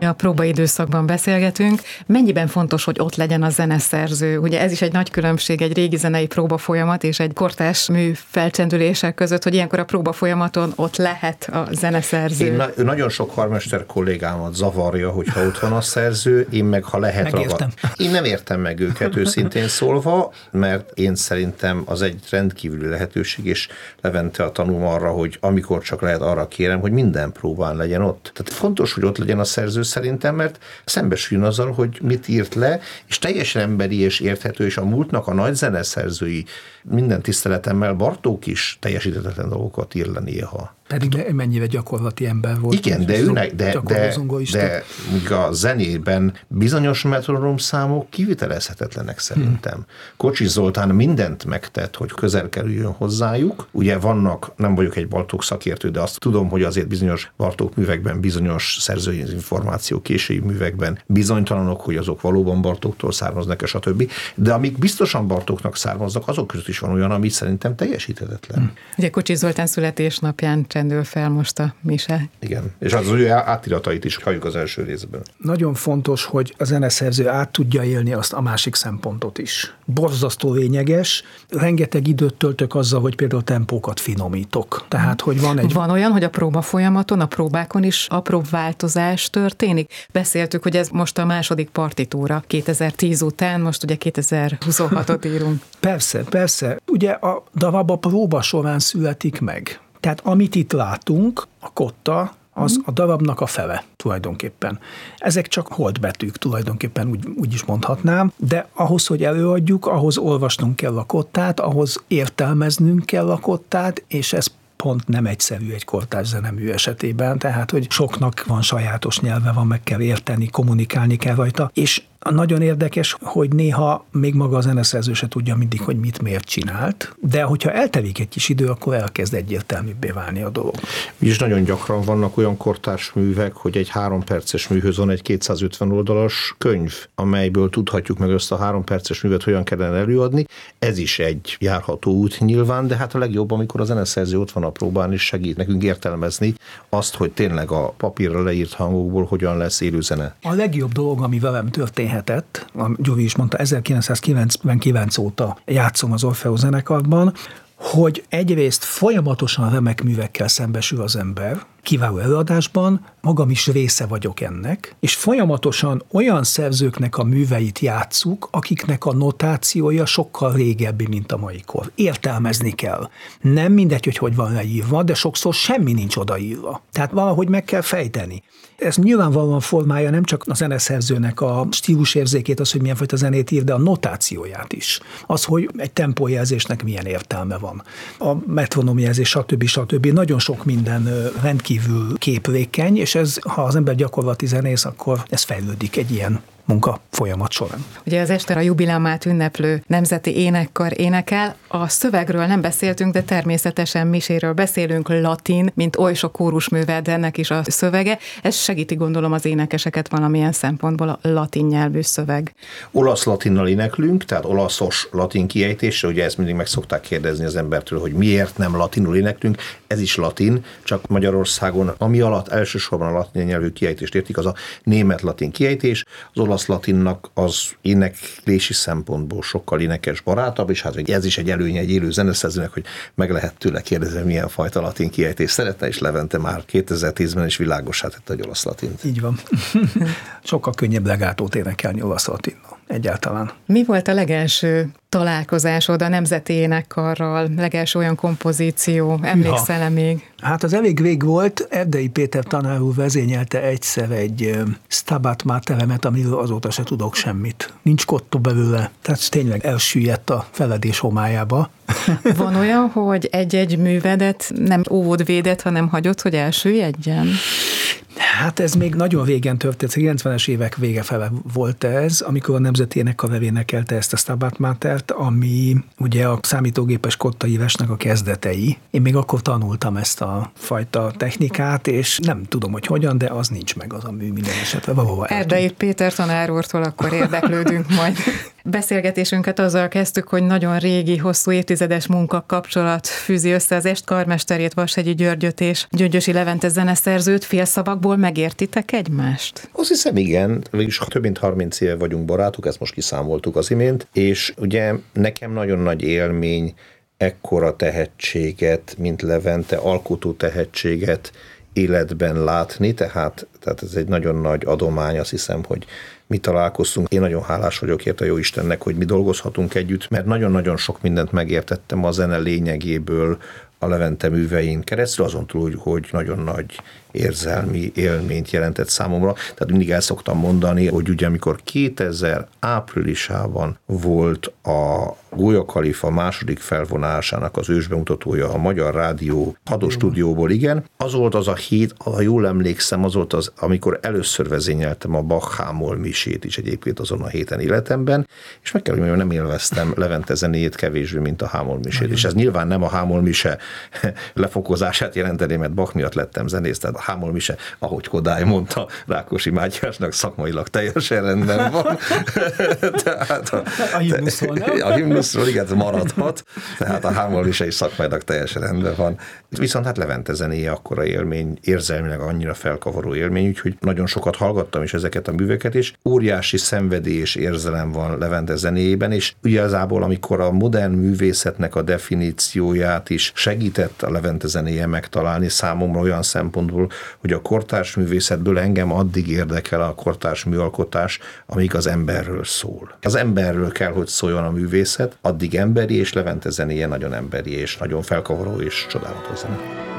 A próbaidőszakban beszélgetünk. Mennyiben fontos, hogy ott legyen a zeneszerző? Ugye ez is egy nagy különbség egy régi zenei próbafolyamat és egy kortárs mű felcsendülések között, hogy ilyenkor a próbafolyamaton ott lehet a zeneszerző. Nagyon sok karmester kollégámat zavarja, hogyha ott van a szerző, én meg ha lehet ragad. Én nem értem meg őket őszintén szólva, mert én szerintem az egy rendkívüli lehetőség, és Levente a tanúm arra, hogy amikor csak lehet, arra kérem, hogy minden próbán legyen ott. Tehát fontos, hogy ott legyen a szerző szerintem, mert szembesüljön azzal, hogy mit írt le, és teljesen emberi és érthető, és a múltnak a nagy zeneszerzői, minden tiszteletemmel, Bartók is teljesíthetetlen dolgokat ír le néha. Pedig mennyire gyakorlati ember volt. Igen, de míg a zenében bizonyos metronom számok kivitelezhetetlenek szerintem. Kocsis Zoltán mindent megtett, hogy közel kerüljön hozzájuk. Ugye vannak, nem vagyok egy Bartók szakértő, de azt tudom, hogy azért bizonyos Bartók művekben, bizonyos szerzői információk késői művekben bizonytalanok, hogy azok valóban Bartóktól származnak, stb. De amik biztosan Bartóknak származnak, azok között is van olyan, ami szerintem teljesíthetetlen. Ugye Kocsis Zoltán születésnapján csendül fel most a mise. Igen, és az ő átiratait is halljuk az első részben. Nagyon fontos, hogy a zeneszerző át tudja élni azt a másik szempontot is. Borzasztó lényeges, rengeteg időt töltök azzal, hogy például tempókat finomítok. Tehát, hogy van olyan, hogy a próba folyamaton, a próbákon is apró változás történik. Beszéltük, hogy ez most a második partitúra 2010 után, most ugye 2026-ot írunk. Persze. Ugye a darab a próba során születik meg. Tehát amit itt látunk, a kotta, az a darabnak a fele tulajdonképpen. Ezek csak holdbetűk tulajdonképpen, úgy is mondhatnám, de ahhoz, hogy előadjuk, ahhoz olvasnunk kell a kottát, ahhoz értelmeznünk kell a kottát, és ez pont nem egyszerű egy kortárs zenemű esetében, tehát, hogy soknak van sajátos nyelve, van, meg kell érteni, kommunikálni kell rajta, és nagyon érdekes, hogy néha még maga a zeneszerző se tudja mindig, hogy mit miért csinált, de hogyha eltelik egy kis idő, akkor elkezd egyértelműbbé válni a dolog. És nagyon gyakran vannak olyan kortárs művek, hogy egy 3 perces műhöz van egy 250 oldalas könyv, amelyből tudhatjuk meg azt a 3 perces művet hogyan kellene előadni. Ez is egy járható út nyilván, de hát a legjobb, amikor a zeneszerző ott van a próbán, és segít nekünk értelmezni azt, hogy tényleg a papírra leírt hangokból hogyan lesz élő zene. A legjobb dolog, ami velem történhetett, a Gyuri is mondta, 1999 óta játszom az Orfeus zenekarban, hogy egyrészt folyamatosan remek művekkel szembesül az ember, kiváló előadásban, magam is része vagyok ennek, és folyamatosan olyan szerzőknek a műveit játsszuk, akiknek a notációja sokkal régebbi, mint a maikor. Értelmezni kell. Nem mindegy, hogy van leírva, de sokszor semmi nincs odaírva. Tehát valahogy meg kell fejteni. Ez nyilvánvalóan formája nem csak a zeneszerzőnek a stílusérzékét, az, hogy milyen fajta zenét ír, de a notációját is. Az, hogy egy tempójelzésnek milyen értelme van. A metronomjelzés, stb. Nagyon sok minden rendkívül képlékeny, és ez, ha az ember gyakorlati zenész, akkor ez fejlődik egy ilyen munka folyamat során. Ugye az este a jubileumát ünneplő nemzeti énekkar énekel. A szövegről nem beszéltünk, de természetesen miséről beszélünk, latin, mint oly sok kórusművel, de ennek is a szövege. Ez segíti, gondolom, az énekeseket valamilyen szempontból a latin nyelvű szöveg. Olasz-latinnal éneklünk, tehát olaszos latin kiejtésre, ugye ezt mindig meg szokták kérdezni az embertől, hogy miért nem latinul éneklünk. Ez is latin, csak Magyarországon, ami alatt elsősorban a latin nyelvű kiejtést értik, az a német-latin kiejtés, az olasz-latinnak az éneklési szempontból sokkal énekes barátabb, és hát ez is egy előnye egy élő zeneszerzőnek, hogy meg lehet tőle kérdezni, milyen fajta latin kiejtés szeretne, és Levente már 2010-ben is világossá tette, hogy olasz-latint. Így van. Sokkal könnyebb legátót énekelni olasz-latinnal egyáltalán. Mi volt a legelső találkozásod a nemzeti énekkarral, legelső olyan kompozíció, emlékszel-e még? Hát az elég rég volt, Erdei Péter tanár úr vezényelte egyszer egy Stabat Materemet, amiről azóta se tudok semmit. Nincs kottó belőle, tehát tényleg elsüllyedt a feledés homályába. Van olyan, hogy egy-egy művedet nem óvod, védett, hanem hagyod, hogy elsüllyedjen? Hát ez még nagyon régen történt, 90-es évek vége fele volt ez, amikor a Nemzeti Énekkar énekelte ezt a Stabat Matert, ami ugye a számítógépes kottaívásnak a kezdetei. Én még akkor tanultam ezt a fajta technikát, és nem tudom, hogy hogyan, de az nincs meg az a mű minden esetre. Erdei Péter tanár úrtól akkor érdeklődünk majd. Beszélgetésünket azzal kezdtük, hogy nagyon régi, hosszú évtizedes munkakapcsolat fűzi össze az Est karmesterét, Vashegyi Györgyöt és Gyöngyösi Levente zeneszerzőt. Félszavakból megértitek egymást? Azt hiszem, igen. Végülis több mint 30 éve vagyunk barátok, ezt most kiszámoltuk az imént, és ugye nekem nagyon nagy élmény ekkora tehetséget, mint Levente, alkotó tehetséget életben látni, tehát ez egy nagyon nagy adomány, azt hiszem, hogy mi találkoztunk. Én nagyon hálás vagyok érte a Jóistennek, hogy mi dolgozhatunk együtt, mert nagyon-nagyon sok mindent megértettem a zene lényegéből a Levente művein keresztül, azon túl, hogy nagyon nagy érzelmi élményt jelentett számomra. Tehát mindig el szoktam mondani, hogy ugye amikor 2000 áprilisában volt a Gólya Kalifa második felvonásának az ősbemutatója a Magyar Rádió hadostúdióból, igen, az volt az a hét, ha jól emlékszem, az volt az, amikor először vezényeltem a Bach Hámol misét is egyébként azon a héten életemben, és meg kell, hogy mondjam, nem élveztem Levente zenéjét kevésbé, mint a Hámol misét. És ez nyilván nem a Hámol mise lefokozását jelenteni, mert Bach miatt lettem zenész, tehát a Hámol mise, ahogy Kodály mondta Rákosi Mátyásnak, szakmailag teljesen rendben van. Tehát a himnuszról, nem? A himnuszról, igen, maradhat, tehát a Hámol mise is szakmailag teljesen rendben van. Viszont hát Levente zenéje akkora élmény, érzelmileg annyira felkavaró élmény, úgyhogy nagyon sokat hallgattam is ezeket a műveket, és óriási szenvedély és érzelem van Levente zenéjében, és igazából amikor a modern művészetnek a definícióját is segített a Levente zenéje megtalálni számomra olyan szempontból, hogy a kortárs művészetből engem addig érdekel a kortárs műalkotás, amíg az emberről szól. Az emberről kell, hogy szóljon a művészet, addig emberi, és Levente zenéje nagyon emberi, és nagyon felkavaró és csodálatos zene.